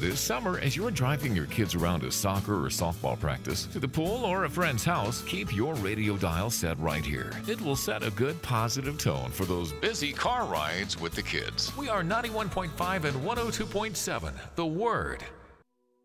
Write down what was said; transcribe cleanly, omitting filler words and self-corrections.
This summer, as you're driving your kids around to soccer or softball practice, to the pool, or a friend's house, keep your radio dial set right here. It will set a good positive tone for those busy car rides with the kids. We are 91.5 and 102.7, The Word.